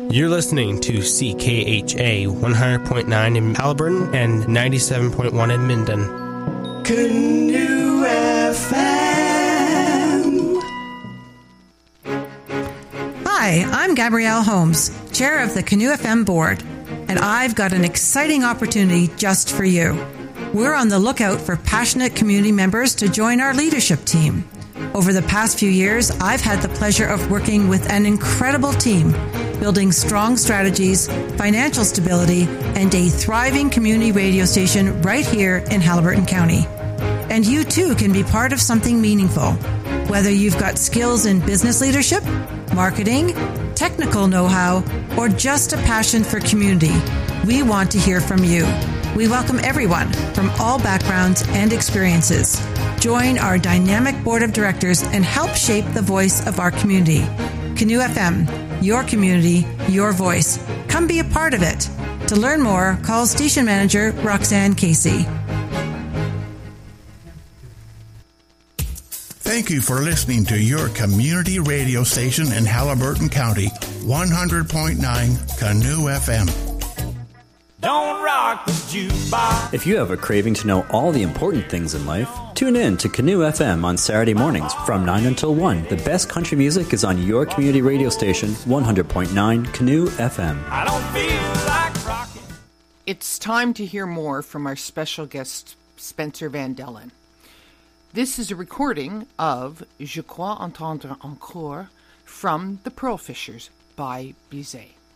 You're listening to CKHA 100.9 in Haliburton and 97.1 in Minden. Canoe FM. Hi, I'm Gabrielle Holmes, Chair of the Canoe FM Board, and I've got an exciting opportunity just for you. We're on the lookout for passionate community members to join our leadership team. Over the past few years, I've had the pleasure of working with an incredible team, building strong strategies, financial stability, and a thriving community radio station right here in Haliburton County. And you too can be part of something meaningful. Whether you've got skills in business leadership, marketing, technical know-how, or just a passion for community, we want to hear from you. We welcome everyone from all backgrounds and experiences. Join our dynamic board of directors and help shape the voice of our community. Canoe FM, your community, your voice. Come be a part of it. To learn more, call station manager Roxanne Casey. Thank you for listening to your community radio station in Haliburton County, 100.9 Canoe FM. Don't rock the jukebox. If you have a craving to know all the important things in life, tune in to Canoe FM on Saturday mornings from 9 until 1. The best country music is on your community radio station, 100.9 Canoe FM. I don't feel like rocking. It's time to hear more from our special guest, Spencer Van Dellen. This is a recording of Je crois entendre encore from The Pearl Fishers by Bizet.